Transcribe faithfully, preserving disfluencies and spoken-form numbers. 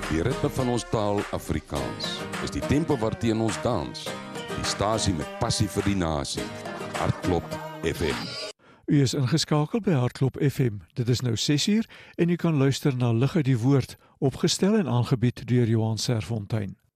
Die ritme van ons taal Afrikaans is die tempo waarteen ons dans. Die stasie met passie vir die nasie. Hartklop F M. U is ingeskakel by Hartklop F M. Dit is nou ses uur en u kan luister na Lig uit die Woord, opgestel en aangebied deur Johan Serfontein.